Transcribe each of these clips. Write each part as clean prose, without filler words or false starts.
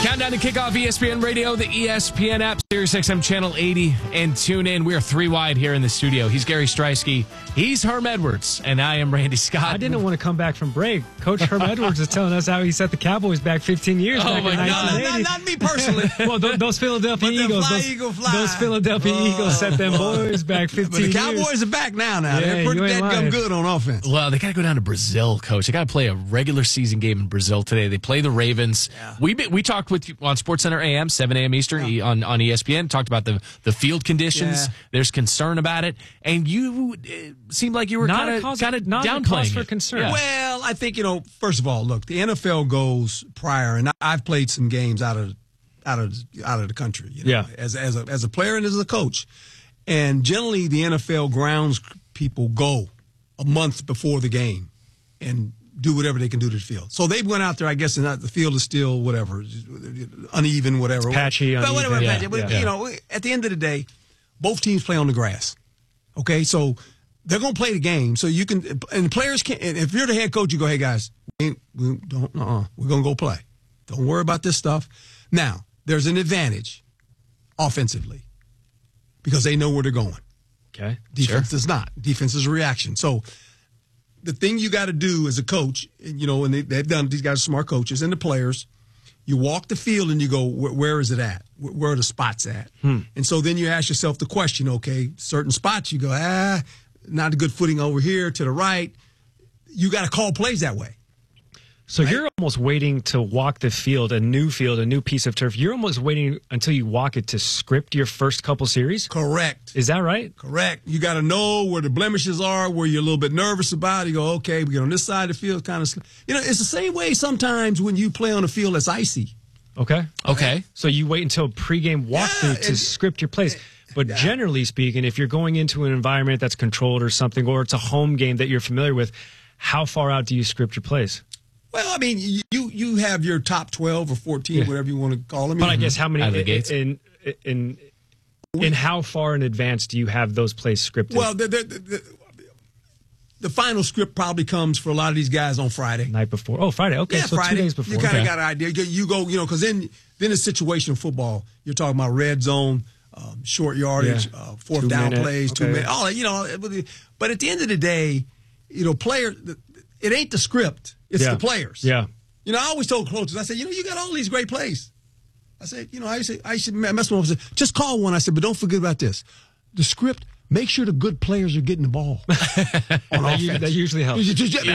Countdown to kickoff ESPN Radio, the ESPN app, SiriusXM Channel 80, and tune in. We are three wide here in the studio. He's Gary Streisky. He's Herm Edwards, and I am Randy Scott. I didn't want to come back from break. Coach Herm Edwards is telling us how he set the Cowboys back 15 years back in 1980. Not me personally. Well, those Philadelphia Eagles, those Philadelphia Eagles set them boys back 15 years. But the Cowboys are back now. Yeah, they're pretty damn good on offense. Well, they got to go down to Brazil, Coach. They got to play a regular season game in Brazil today. They play the Ravens. Yeah. We talked with you on SportsCenter AM, 7 a.m. Eastern on ESPN. Talked about the field conditions. Yeah. There's concern about it, and you seemed like you were kind of downplaying cause for concern. Yeah. Well, I think first of all, look, the NFL goes prior, and I've played some games out of the country. As a player and as a coach, and generally the NFL grounds people go a month before the game and do whatever they can do to the field. So they went out there, I guess, and the field is still whatever, uneven, whatever. It's patchy, uneven. But whatever, But, at the end of the day, both teams play on the grass. Okay, so they're going to play the game. So you can, and the players can't, and if you're the head coach, you go, hey, guys, we're going to go play. Don't worry about this stuff. Now, there's an advantage offensively because they know where they're going. Okay. Defense does not. Defense is a reaction. So the thing you got to do as a coach, and they've done, these guys are smart coaches, and the players, you walk the field and you go, where is it at? Where are the spots at? And so then you ask yourself the question, okay, certain spots you go, not a good footing over here to the right. You got to call plays that way. So right? You're almost waiting to walk the field, a new piece of turf. You're almost waiting until you walk it to script your first couple series? Correct. Is that right? Correct. You got to know where the blemishes are, where you're a little bit nervous about. You go, okay, we get on this side of the field, kind of. It's the same way sometimes when you play on a field that's icy. Okay. So you wait until pregame walkthrough to script your plays. But generally speaking, if you're going into an environment that's controlled or something, or it's a home game that you're familiar with, how far out do you script your plays? Well, I mean, you have your top 12 or 14, whatever you want to call them. But I guess how many in how far in advance do you have those plays scripted? Well, the final script probably comes for a lot of these guys on Friday. Night before. Oh, Friday. Okay, so Friday. 2 days before. You kind of got an idea. You go, because then it's situational football. You're talking about red zone, short yardage, fourth down plays, 2 minutes. All that, But at the end of the day, player, it ain't the script. It's the players. Yeah. I always told coaches, I said, you got all these great plays. I said, I should mess with them. Just call one. I said, but don't forget about this. The script, make sure the good players are getting the ball. That usually helps.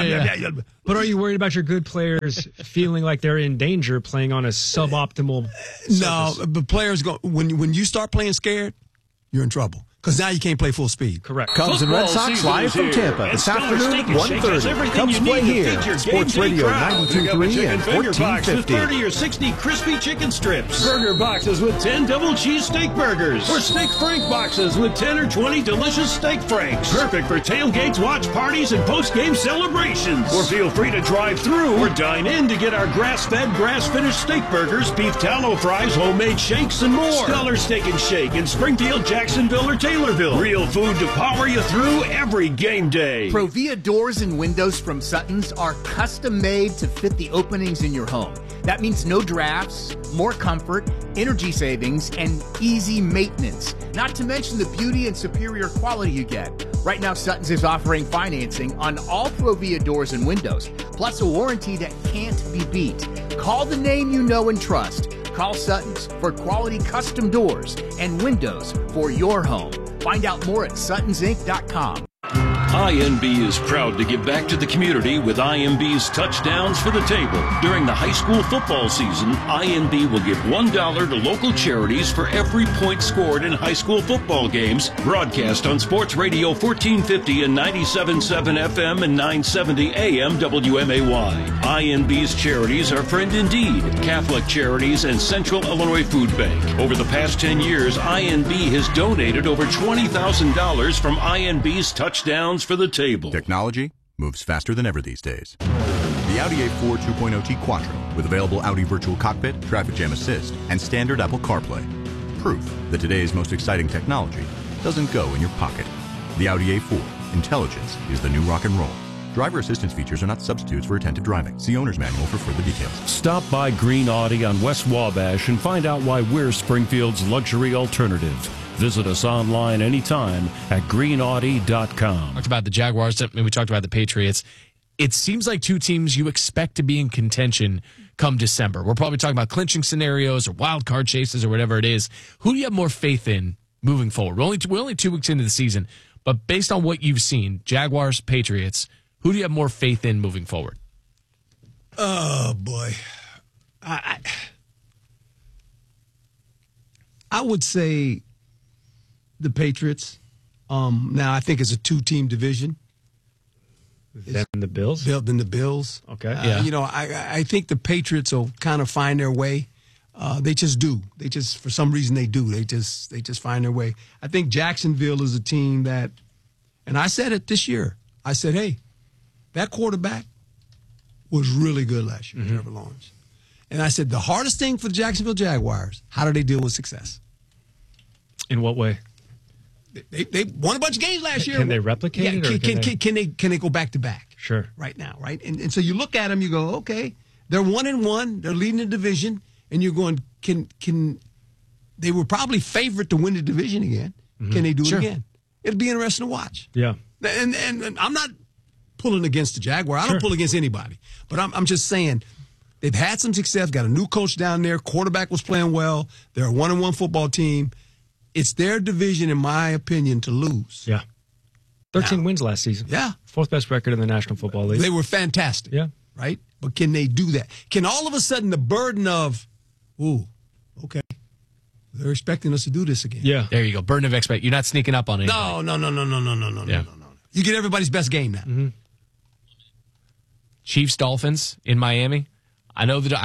But are you worried about your good players feeling like they're in danger playing on a suboptimal surface? No, but players go when you start playing scared, you're in trouble. Because now you can't play full speed. Correct. Cubs and Red Sox live from Tampa this afternoon, 1:30. Cubs play here. Sports Radio 92.3 and 1450. With 30 or 60 crispy chicken strips. Burger boxes with 10 double cheese steak burgers. Or steak frank boxes with 10 or 20 delicious steak franks. Perfect for tailgates, watch parties, and post-game celebrations. Or feel free to drive through or dine in to get our grass-fed, grass-finished steak burgers, beef tallow fries, homemade shakes, and more. Stellar Steak and Shake in Springfield, Jacksonville, or Taylorville. Real food to power you through every game day. Provia doors and windows from Sutton's are custom made to fit the openings in your home. That means no drafts, more comfort, energy savings, and easy maintenance. Not to mention the beauty and superior quality you get. Right now, Sutton's is offering financing on all Provia doors and windows, plus a warranty that can't be beat. Call the name you know and trust. Call Sutton's for quality custom doors and windows for your home. Find out more at suttonsinc.com. INB is proud to give back to the community with INB's Touchdowns for the Table. During the high school football season, INB will give $1 to local charities for every point scored in high school football games, broadcast on Sports Radio 1450 and 97.7 FM and 970 AM WMAY. INB's charities are Friend Indeed, Catholic Charities, and Central Illinois Food Bank. Over the past 10 years, INB has donated over $20,000 from INB's Touchdowns for the Table. Technology moves faster than ever these days. The Audi A4 2.0T Quattro with available Audi Virtual Cockpit, Traffic Jam Assist, and standard Apple CarPlay. Proof that today's most exciting technology doesn't go in your pocket. The Audi A4. Intelligence is the new rock and roll. Driver assistance features are not substitutes for attentive driving. See owner's manual for further details. Stop by Green Audi on West Wabash and find out why we're Springfield's luxury alternative. Visit us online anytime at greenaudi.com. Talked about the Jaguars, and we talked about the Patriots. It seems like two teams you expect to be in contention come December. We're probably talking about clinching scenarios or wild card chases or whatever it is. Who do you have more faith in moving forward? We're only 2 weeks into the season, but based on what you've seen, Jaguars, Patriots, who do you have more faith in moving forward? Oh, boy. I would say the Patriots. Now, I think it's a two-team division. Then the Bills? Then the Bills. Okay. I think the Patriots will kind of find their way. They just do. They just, for some reason, they do. They just find their way. I think Jacksonville is a team that, and I said it this year. I said, hey, that quarterback was really good last year, Trevor Lawrence. And I said, the hardest thing for the Jacksonville Jaguars, how do they deal with success? In what way? They won a bunch of games last year. Can they replicate it? Or can they go back to back? Sure. Right now, right? And so you look at them, you go, okay, they're 1-1, they're leading the division, and you're going, can they were probably favorite to win the division again. Can they do it again? It'll be interesting to watch. Yeah. And I'm not pulling against the Jaguar. I don't pull against anybody. But I'm just saying they've had some success, got a new coach down there, quarterback was playing well, they're a 1-1 football team. It's their division, in my opinion, to lose. Yeah. 13 wins last season. Yeah. 4th best record in the National Football League. They were fantastic. Yeah. Right? But can they do that? Can all of a sudden the burden of, okay, they're expecting us to do this again. Yeah. There you go. Burden of expect. You're not sneaking up on anybody. No. You get everybody's best game now. Chiefs, Dolphins in Miami. I know that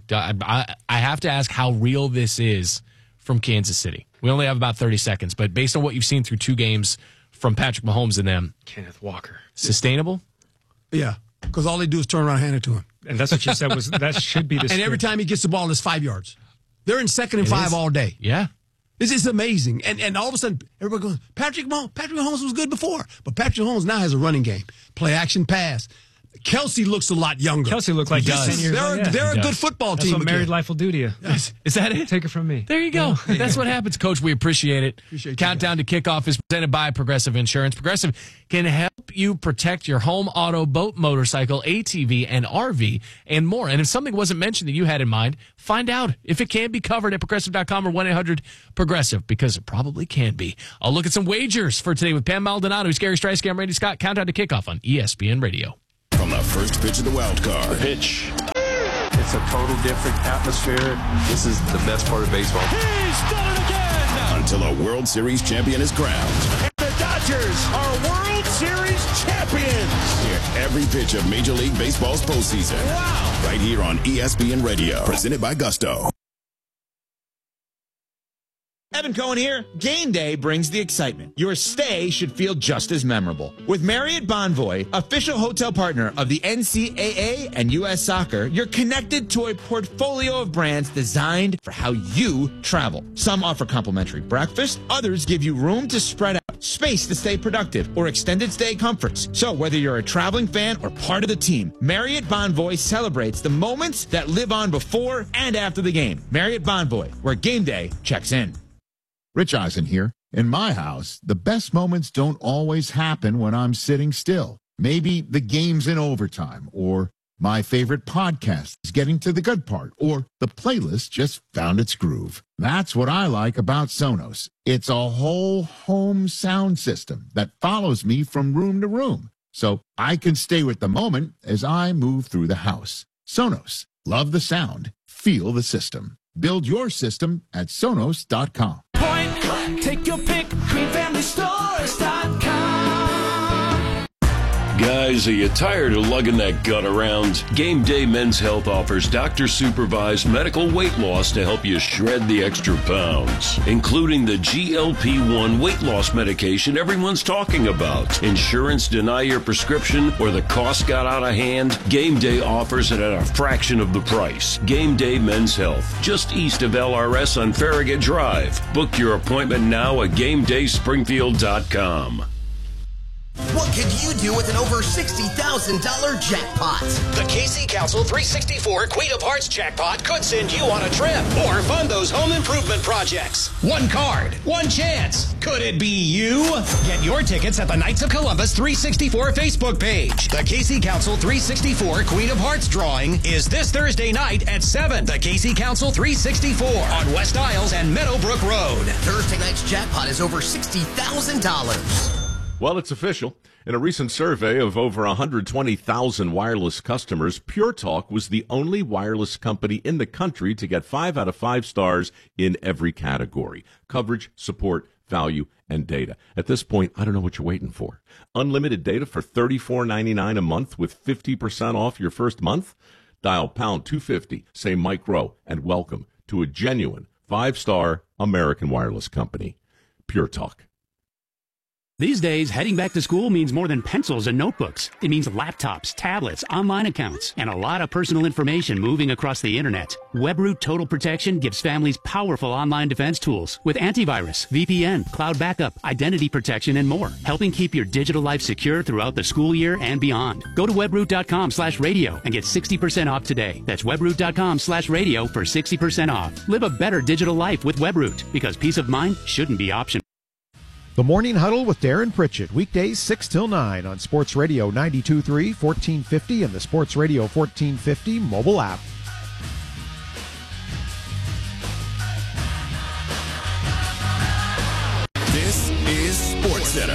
I have to ask how real this is from Kansas City. We only have about 30 seconds, but based on what you've seen through 2 games from Patrick Mahomes and them. Kenneth Walker. Sustainable? Yeah, because all they do is turn around and hand it to him. And that's what you said that should be the And every time he gets the ball, it's 5 yards. They're in 2nd and 5 all day. Yeah. This is amazing. And all of a sudden, everybody goes, Patrick Mahomes was good before, but Patrick Mahomes now has a running game. Play action pass. Kelsey looks a lot younger. Kelsey looked like 10 years old. They're a good football team. That's what married life will do to you. Yes. Is that it? Take it from me. There you go. That's what happens, Coach. We appreciate it. Countdown to Kickoff is presented by Progressive Insurance. Progressive can help you protect your home, auto, boat, motorcycle, ATV, and RV, and more. And if something wasn't mentioned that you had in mind, find out if it can be covered at Progressive.com or 1-800-PROGRESSIVE, because it probably can be. I'll look at some wagers for today with Pam Maldonado, Gary Streisky, I'm Randy Scott. Countdown to Kickoff on ESPN Radio. From the first pitch of the wild card. Pitch. It's a total different atmosphere. This is the best part of baseball. He's done it again! Until a World Series champion is crowned. And the Dodgers are World Series champions! Hear every pitch of Major League Baseball's postseason. Wow! Right here on ESPN Radio. Presented by Gusto. Evan Cohen here. Game day brings the excitement. Your stay should feel just as memorable. With Marriott Bonvoy, official hotel partner of the NCAA and U.S. Soccer, you're connected to a portfolio of brands designed for how you travel. Some offer complimentary breakfast, others give you room to spread out, space to stay productive, or extended stay comforts. So whether you're a traveling fan or part of the team, Marriott Bonvoy celebrates the moments that live on before and after the game. Marriott Bonvoy, where game day checks in. Rich Eisen here. In my house, the best moments don't always happen when I'm sitting still. Maybe the game's in overtime, or my favorite podcast is getting to the good part, or the playlist just found its groove. That's what I like about Sonos. It's a whole home sound system that follows me from room to room, so I can stay with the moment as I move through the house. Sonos. Love the sound. Feel the system. Build your system at Sonos.com. Take your pick, greenfamilystores.com. Guys, are you tired of lugging that gut around? Game Day Men's Health offers doctor-supervised medical weight loss to help you shred the extra pounds, including the GLP-1 weight loss medication everyone's talking about. Insurance deny your prescription or the cost got out of hand? Game Day offers it at a fraction of the price. Game Day Men's Health, just east of LRS on Farragut Drive. Book your appointment now at GameDaySpringfield.com. What could you do with an over $60,000 jackpot? The KC Council 364 Queen of Hearts jackpot could send you on a trip or fund those home improvement projects. One card, one chance. Could it be you? Get your tickets at the Knights of Columbus 364 Facebook page. The KC Council 364 Queen of Hearts drawing is this Thursday night at 7. The KC Council 364 on West Isles and Meadowbrook Road. Thursday night's jackpot is over $60,000. Well, it's official. In a recent survey of over 120,000 wireless customers, Pure Talk was the only wireless company in the country to get 5 out of 5 stars in every category: coverage, support, value, and data. At this point, I don't know what you're waiting for. Unlimited data for $34.99 a month with 50% off your first month? Dial pound 250, say Mike Rowe, and welcome to a genuine 5-star American wireless company. Pure Talk. These days, heading back to school means more than pencils and notebooks. It means laptops, tablets, online accounts, and a lot of personal information moving across the internet. WebRoot Total Protection gives families powerful online defense tools with antivirus, VPN, cloud backup, identity protection, and more, helping keep your digital life secure throughout the school year and beyond. Go to webroot.com/radio and get 60% off today. That's webroot.com/radio for 60% off. Live a better digital life with WebRoot, because peace of mind shouldn't be optional. The Morning Huddle with Darren Pritchett, weekdays 6 till 9 on Sports Radio 92.3, 1450, and the Sports Radio 1450 mobile app. This is SportsCenter.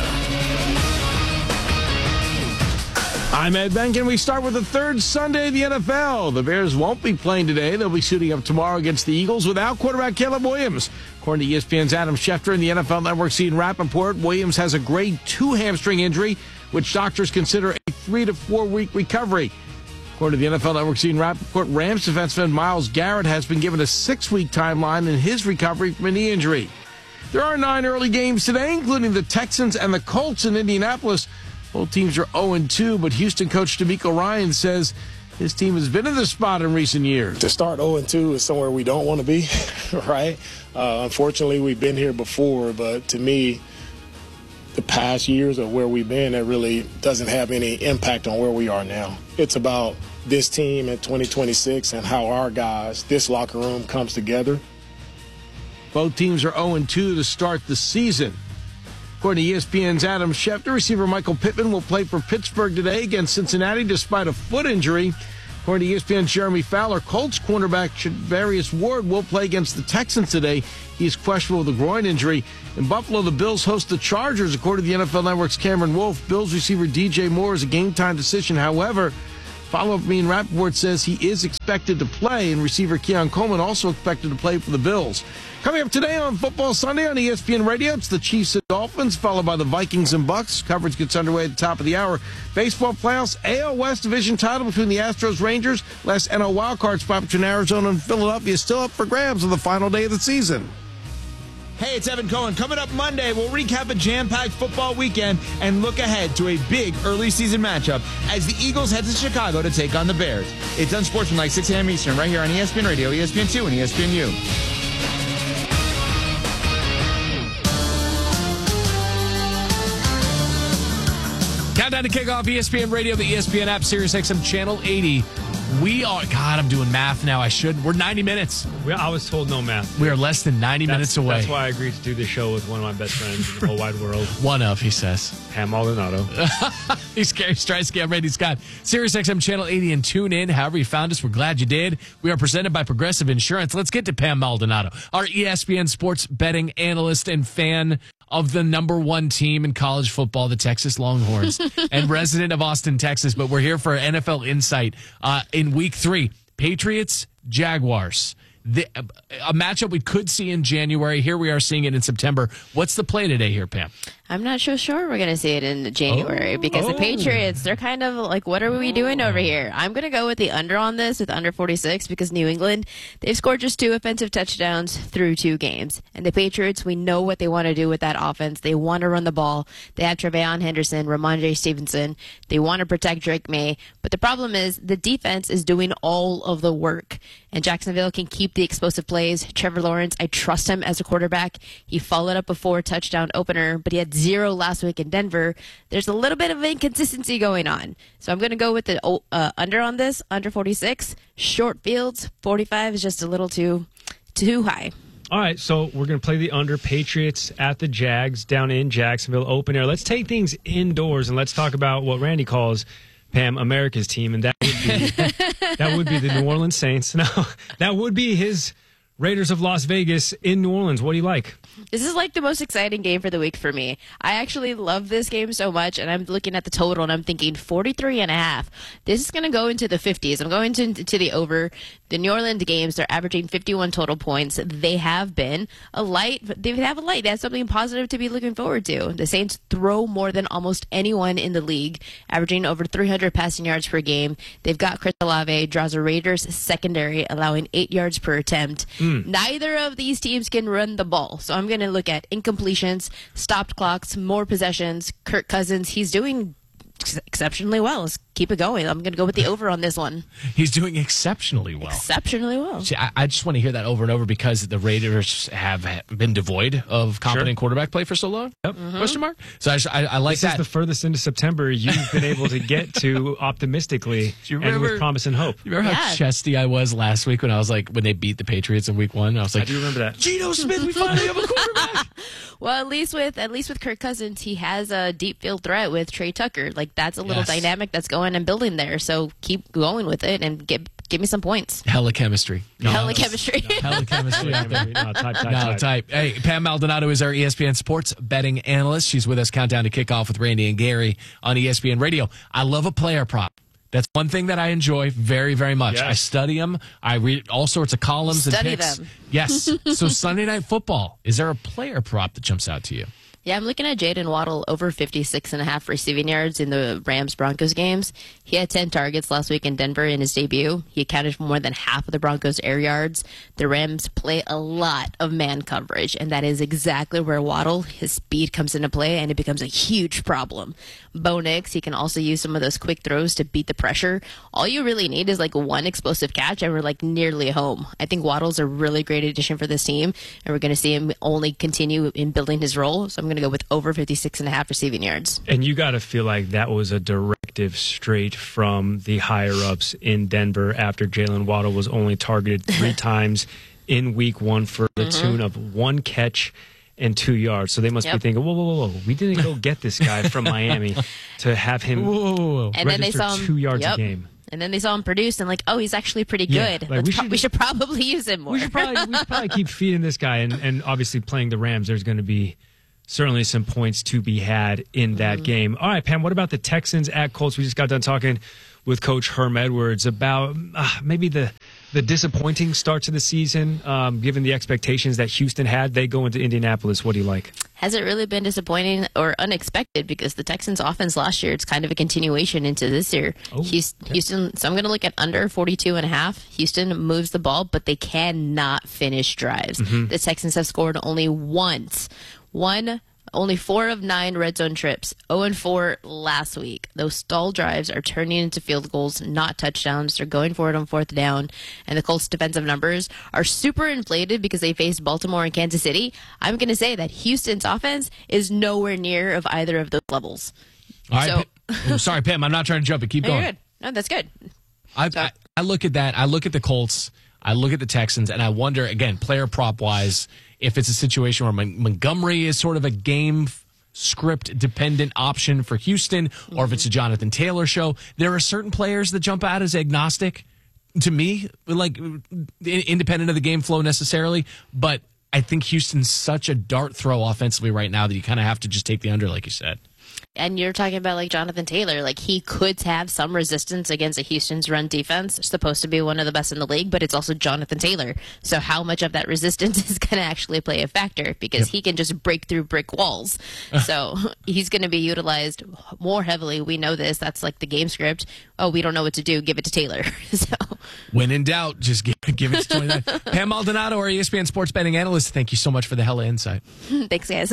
I'm Ed Benkin. We start with the third Sunday of the NFL. The Bears won't be playing today. They'll be suiting up tomorrow against the Eagles without quarterback Caleb Williams. According to ESPN's Adam Schefter and the NFL Network's Ian Rappaport, Williams has a grade 2 hamstring injury, which doctors consider a 3 to 4 week recovery. According to the NFL Network's Ian Rappaport, Rams defenseman Myles Garrett has been given a 6-week timeline in his recovery from a knee injury. There are 9 early games today, including the Texans and the Colts in Indianapolis. Both teams are 0-2, but Houston coach DeMeco Ryans says his team has been in this spot in recent years. To start 0-2 is somewhere we don't want to be, right? Unfortunately, we've been here before, but to me, the past years of where we've been, that really doesn't have any impact on where we are now. It's about this team in 2026 and how our guys, this locker room, comes together. Both teams are 0-2 to start the season. According to ESPN's Adam Schefter, receiver Michael Pittman will play for Pittsburgh today against Cincinnati despite a foot injury. According to ESPN's Jeremy Fowler, Colts cornerback Charvarius Ward will play against the Texans today. He's questionable with a groin injury. In Buffalo, the Bills host the Chargers. According to the NFL Network's Cameron Wolfe, Bills receiver DJ Moore is a game-time decision. However, follow-up from Ian Rappaport says he is expected to play, and receiver Keon Coleman also expected to play for the Bills. Coming up today on Football Sunday on ESPN Radio, it's the Chiefs and Dolphins, followed by the Vikings and Bucks. Coverage gets underway at the top of the hour. Baseball playoffs, AL West division title between the Astros, Rangers. Last NL wildcard spot between Arizona and Philadelphia is still up for grabs on the final day of the season. Hey, it's Evan Cohen. Coming up Monday, we'll recap a jam-packed football weekend and look ahead to a big early season matchup as the Eagles head to Chicago to take on the Bears. It's Unsportsmanlike, 6 a.m. Eastern, right here on ESPN Radio, ESPN2, and ESPNU. Countdown to kick off ESPN Radio, the ESPN app, SiriusXM Channel 80. We are, God, I'm doing math now. I should. We're 90 minutes. I was told no math. We are less than 90 minutes away. That's why I agreed to do this show with one of my best friends in the whole wide world. One of, he says. Pam Maldonado. He's Gary Streisky. I'm Randy Scott. SiriusXM Channel 80 and tune in. However you found us, we're glad you did. We are presented by Progressive Insurance. Let's get to Pam Maldonado, our ESPN sports betting analyst and fan of the number 1 team in college football, the Texas Longhorns, and resident of Austin, Texas. But we're here for NFL Insight in Week 3. Patriots, Jaguars. A matchup we could see in January. Here we are seeing it in September. What's the play today here, Pam? I'm not sure we're going to see it in January because the Patriots, they're kind of like, what are we doing over here? I'm going to go with the under on this, with under 46, because New England, they've scored just 2 offensive touchdowns through 2 games. And the Patriots, we know what they want to do with that offense. They want to run the ball. They have Tre'Veon Henderson, Ramondre Stevenson. They want to protect Drake May. But the problem is the defense is doing all of the work. And Jacksonville can keep the explosive plays. Trevor Lawrence, I trust him as a quarterback. He followed up a 4 touchdown opener, but he had 0 last week in Denver. There's a little bit of inconsistency going on. So I'm going to go with the under on this, under 46. Short fields, 45 is just a little too high. All right, so we're going to play the under. Patriots at the Jags down in Jacksonville, open air. Let's take things indoors and let's talk about what Randy calls, Pam, America's team, and that would be the New Orleans Saints. No, that would be his Raiders of Las Vegas in New Orleans. What do you like? This is like the most exciting game for the week for me. I actually love this game so much, and I'm looking at the total, and I'm thinking 43.5. This is going to go into the 50s. I'm going to the over. The New Orleans games, they're averaging 51 total points. They have been a light. They have a light. They have something positive to be looking forward to. The Saints throw more than almost anyone in the league, averaging over 300 passing yards per game. They've got Chris Olave, draws a Raiders secondary, allowing 8 yards per attempt. Neither of these teams can run the ball. So I'm going to look at incompletions, stopped clocks, more possessions. Kirk Cousins, he's doing exceptionally well. Let's keep it going. I'm going to go with the over on this one. He's doing exceptionally well. Exceptionally well. See, I just want to hear that over and over because the Raiders have been devoid of competent quarterback play for so long. Yep. Question mark? So I like this that. This is the furthest into September you've been able to get to optimistically and with promise and hope. You remember how chesty I was last week when they beat the Patriots in week 1? I was like, I do remember that. Geno Smith, we finally have a quarterback. Well, at least with Kirk Cousins, he has a deep field threat with Trey Tucker. Like, that's a little dynamic that's going and building there. So keep going with it and give me some points. Hella chemistry. Hella chemistry. Hella chemistry. Type. Hey, Pam Maldonado is our ESPN sports betting analyst. She's with us. Countdown to Kickoff with Randy and Gary on ESPN Radio. I love a player prop. That's one thing that I enjoy very, very much. Yes. I study them. I read all sorts of columns and picks. Them. Yes. So Sunday Night Football, is there a player prop that jumps out to you? Yeah, I'm looking at Jayden Waddle over 56.5 receiving yards in the Rams-Broncos games. He had 10 targets last week in Denver in his debut. He accounted for more than half of the Broncos' air yards. The Rams play a lot of man coverage, and that is exactly where Waddle, his speed comes into play, and it becomes a huge problem. Bo Nix, he can also use some of those quick throws to beat the pressure. All you really need is like one explosive catch, and we're like nearly home. I think Waddle's a really great addition for this team, and we're going to see him only continue in building his role. So I'm going to go with over 56.5 receiving yards. And you got to feel like that was a directive straight from the higher-ups in Denver after Jaylen Waddle was only targeted 3 times in week 1 for the tune of 1 catch and 2 yards. So they must be thinking, whoa. We didn't go get this guy from Miami to have him And then they saw him 2 yards a game. And then they saw him produce and he's actually pretty good. Like we should probably use him more. We should probably keep feeding this guy. And obviously playing the Rams, there's going to be certainly some points to be had in that game. All right, Pam, what about the Texans at Colts? We just got done talking with Coach Herm Edwards about maybe the disappointing start to the season, given the expectations that Houston had. They go into Indianapolis. What do you like? Has it really been disappointing or unexpected? Because the Texans' offense last year, it's kind of a continuation into this year. Houston, so I'm going to look at under 42.5. Houston moves the ball, but they cannot finish drives. The Texans have scored only once. Only 4 of 9 red zone trips, 0-4 last week. Those stall drives are turning into field goals, not touchdowns. They're going for it on 4th down. And the Colts' defensive numbers are super inflated because they faced Baltimore and Kansas City. I'm going to say that Houston's offense is nowhere near of either of those levels. All right, sorry, Pam, I'm not trying to jump it. Keep going. You're good. No, that's good. I look at that. I look at the Colts. I look at the Texans, and I wonder, again, player prop-wise, if it's a situation where Montgomery is sort of a game script dependent option for Houston, or if it's a Jonathan Taylor show. There are certain players that jump out as agnostic to me, like independent of the game flow necessarily, but I think Houston's such a dart throw offensively right now that you kind of have to just take the under, like you said. And you're talking about like Jonathan Taylor, like he could have some resistance against a Houston's run defense. It's supposed to be one of the best in the league, but it's also Jonathan Taylor. So how much of that resistance is going to actually play a factor? Because he can just break through brick walls. So he's going to be utilized more heavily. We know this. That's like the game script. Oh, we don't know what to do. Give it to Taylor. So when in doubt, just give it to 29. Pam Maldonado, our ESPN sports betting analyst. Thank you so much for the hella insight. Thanks, guys.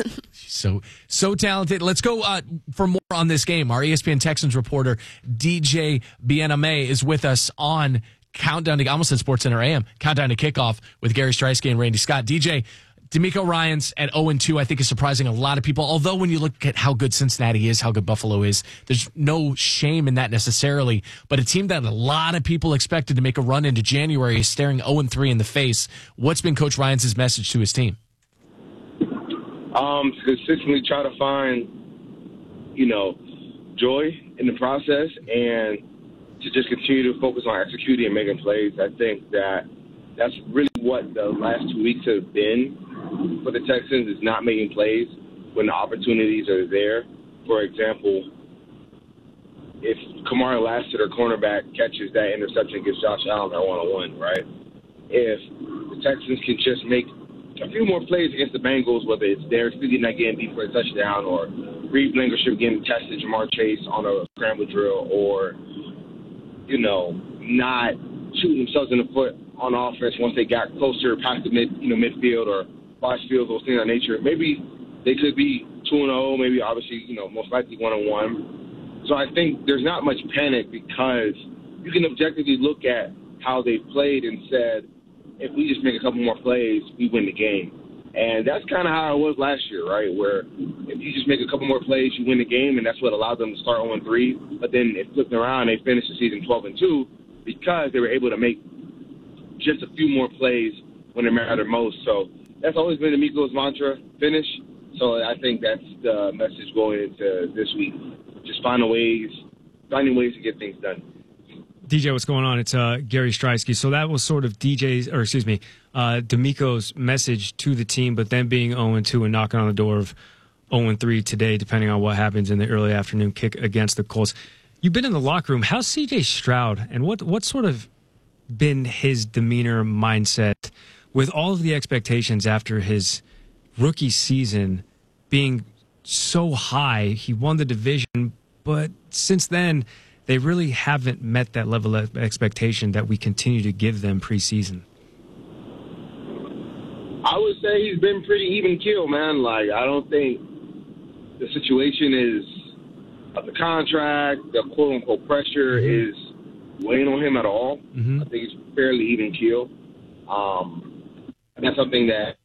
So talented. Let's go for more on this game. Our ESPN Texans reporter, DJ Biename, is with us on Countdown to, I almost said SportsCenter AM, Countdown to Kickoff with Gary Streisky and Randy Scott. DJ, DeMeco Ryans at 0-2, I think, is surprising a lot of people. Although when you look at how good Cincinnati is, how good Buffalo is, there's no shame in that necessarily. But a team that a lot of people expected to make a run into January is staring 0-3 in the face. What's been Coach Ryans' message to his team? Consistently try to find, joy in the process and to just continue to focus on executing and making plays. I think that's really what the last 2 weeks have been for the Texans, is not making plays when the opportunities are there. For example, if Kamara Lassiter, their cornerback, catches that interception against Josh Allen at 1-on-1, right? If the Texans can just make a few more plays against the Bengals, whether it's Derek Stingley not getting beat for a touchdown, or Reed Blankenship getting tested, Jamar Chase on a scramble drill, or, not shooting themselves in the foot on offense once they got closer past the midfield or box field, those things of that nature. Maybe they could be 2-0, maybe obviously, most likely 1-1. So I think there's not much panic because you can objectively look at how they played and said, if we just make a couple more plays, we win the game. And that's kind of how it was last year, right, where if you just make a couple more plays, you win the game, and that's what allowed them to start 0-3. But then it flipped around, they finished the season 12-2 because they were able to make just a few more plays when it mattered most. So that's always been DeMeco's mantra, finish. So I think that's the message going into this week. Just finding ways to get things done. DJ, what's going on? It's Gary Stridsky. So that was sort of DeMeco's message to the team, but then being 0-2 and knocking on the door of 0-3 today, depending on what happens in the early afternoon kick against the Colts. You've been in the locker room. How's C.J. Stroud, and what sort of been his demeanor, mindset, with all of the expectations after his rookie season being so high? He won the division, but since then, they really haven't met that level of expectation that we continue to give them preseason. I would say he's been pretty even keel, man. Like, I don't think the situation is of the contract, the quote-unquote pressure is weighing on him at all. Mm-hmm. I think he's fairly even keel. That's something that...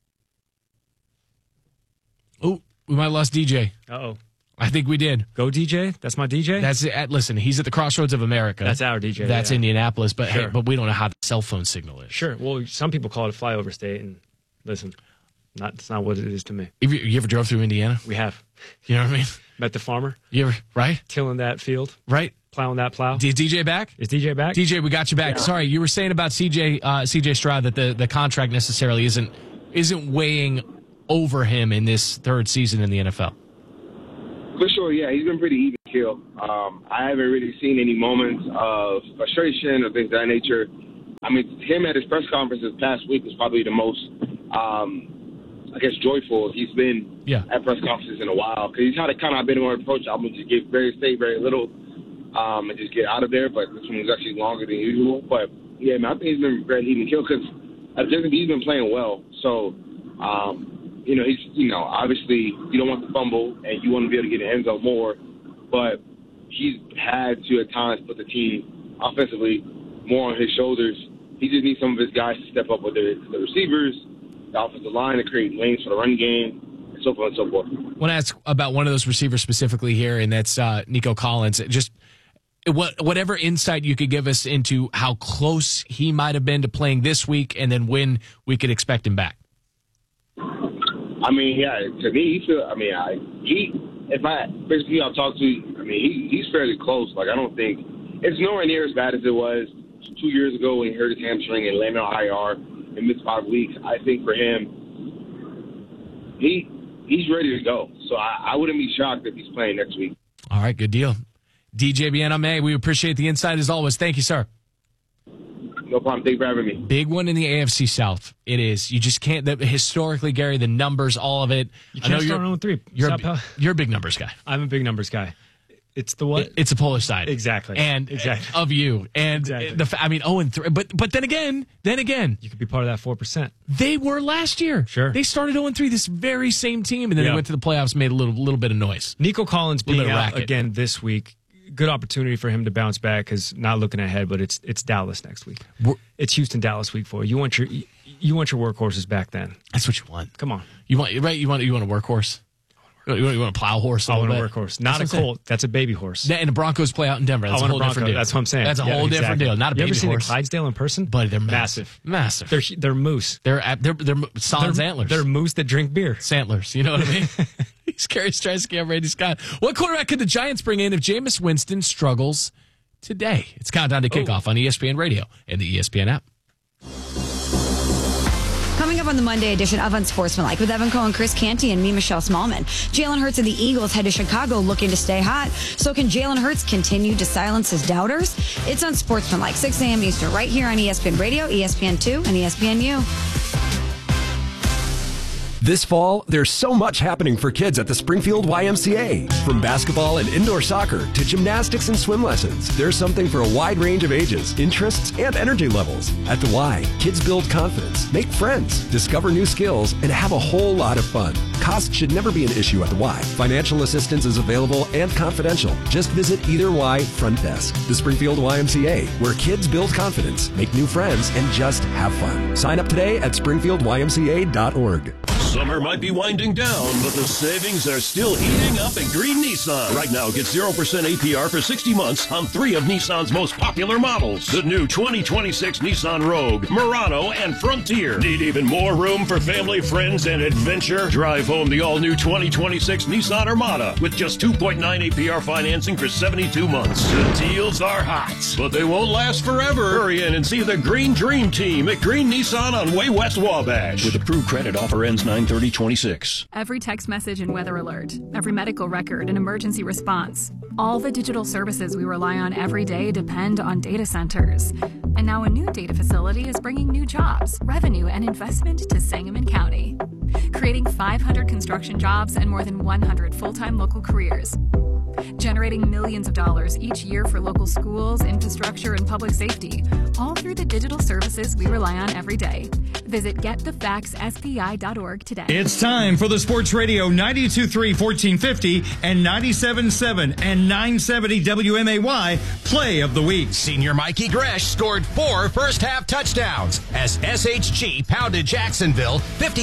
Oh, we might have lost DJ. Uh-oh. I think we did. Go DJ? That's my DJ? That's it. Listen, he's at the crossroads of America. That's our DJ. That's Indianapolis, but sure. Hey, but we don't know how the cell phone signal is. Sure. Well, some people call it a flyover state, and listen, that's not what it is to me. You ever drove through Indiana? We have. You know what I mean? Met the farmer. You ever, right? Tilling that field. Right. Plowing that plow. Is DJ back? Is DJ back? DJ, we got you back. Yeah. Sorry, you were saying about CJ Stroud that the contract necessarily isn't weighing over him in this third season in the NFL. For sure, yeah. He's been pretty even keel. I haven't really seen any moments of frustration or things of that nature. I mean, him at his press conference this past week was probably the most, joyful he's been at press conferences in a while. Because he's had a kind of been more approach. I'm going to just get very little and just get out of there. But this one was actually longer than usual. But, yeah, man, I think he's been very even keel because he's been playing well. So, he's, obviously you don't want to fumble and you want to be able to get in the end zone more, but he's had to at times put the team offensively more on his shoulders. He just needs some of his guys to step up, whether it's the receivers, the offensive line, to create lanes for the run game, and so forth and so forth. I want to ask about one of those receivers specifically here, and that's Nico Collins. Just whatever insight you could give us into how close he might have been to playing this week and then when we could expect him back. I mean, yeah, to me, basically I've talked to, he's fairly close. Like, I don't think, it's nowhere near as bad as it was 2 years ago when he hurt his hamstring and landed on IR and missed 5 weeks. I think for him, he's ready to go. So I wouldn't be shocked if he's playing next week. All right, good deal. DJ Bien-Aimé, we appreciate the insight as always. Thank you, sir. No problem. Thank you for having me. Big one in the AFC South. It is. You just can't. Historically, Gary, the numbers, all of it. You can't start 0-3. You're a big numbers guy. I'm a big numbers guy. It's the what? It's the Polish side. Exactly. And of you. And exactly. 0-3. But then again. You could be part of that 4%. They were last year. Sure. They started 0-3, this very same team, and then they went to the playoffs, made a little bit of noise. Nico Collins being out again this week. Good opportunity for him to bounce back because not looking ahead, but it's Dallas next week. It's Houston-Dallas week 4. You want You want your workhorses back then. That's what you want. Come on. You want a workhorse? You want a plow horse? I want a workhorse. Not a colt. That's a baby horse. And the Broncos play out in Denver. That's a whole different deal. That's what I'm saying. That's a whole different deal. Not a baby horse. You ever seen a Clydesdale in person? Buddy, they're massive. Massive. They're moose. They're sans antlers. They're moose that drink beer. Santlers. You know what I mean? He's Kerry Streisky. I'm Randy Scott. What quarterback could the Giants bring in if Jameis Winston struggles today? It's countdown to kickoff on ESPN Radio and the ESPN app. Coming up on the Monday edition of Unsportsmanlike with Evan Cohen, Chris Canty, and me, Michelle Smallman. Jalen Hurts and the Eagles head to Chicago looking to stay hot. So can Jalen Hurts continue to silence his doubters? It's Unsportsmanlike, 6 a.m. Eastern, right here on ESPN Radio, ESPN2, and ESPNU. This fall, there's so much happening for kids at the Springfield YMCA. From basketball and indoor soccer to gymnastics and swim lessons, there's something for a wide range of ages, interests, and energy levels. At the Y, kids build confidence, make friends, discover new skills, and have a whole lot of fun. Cost should never be an issue at the Y. Financial assistance is available and confidential. Just visit either Y front desk. The Springfield YMCA, where kids build confidence, make new friends, and just have fun. Sign up today at springfieldymca.org. Summer might be winding down, but the savings are still heating up at Green Nissan. Right now, get 0% APR for 60 months on 3 of Nissan's most popular models. The new 2026 Nissan Rogue, Murano, and Frontier. Need even more room for family, friends, and adventure? Drive home the all-new 2026 Nissan Armada with just 2.9 APR financing for 72 months. The deals are hot, but they won't last forever. Hurry in and see the Green Dream Team at Green Nissan on Way West Wabash. With approved credit, offer ends 9/30/26. Every text message and weather alert, every medical record and emergency response. All the digital services we rely on every day depend on data centers. And now a new data facility is bringing new jobs, revenue, and investment to Sangamon County, creating 500 construction jobs and more than 100 full-time local careers, generating millions of dollars each year for local schools, infrastructure, and public safety, all through the digital services we rely on every day. Visit getthefactsspi.org today. It's time for the Sports Radio 92.3 1450 and 97.7 and 970 WMAY Play of the Week. Senior Mikey Gresh scored 4 first-half touchdowns as SHG pounded Jacksonville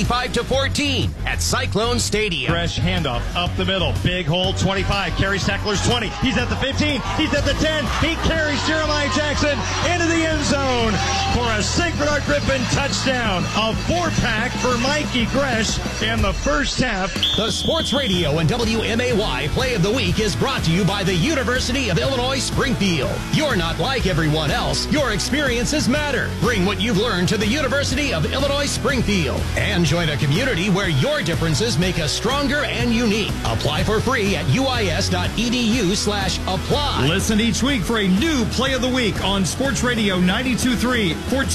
55-14 at Cyclone Stadium. Gresh handoff up the middle. Big hole, 25. Carries tacklers 20. He's at the 15. He's at the 10. He carries Jeremiah Jackson into the end zone for a St. Bernard Griffin touchdown. A 4-pack for Mikey Gresh in the first half. The Sports Radio and WMAY Play of the Week is brought to you by the University of Illinois Springfield. You're not like everyone else. Your experiences matter. Bring what you've learned to the University of Illinois Springfield and join a community where your differences make us stronger and unique. Apply for free at uis.edu/apply. Listen each week for a new Play of the Week on Sports Radio 92.3 1450.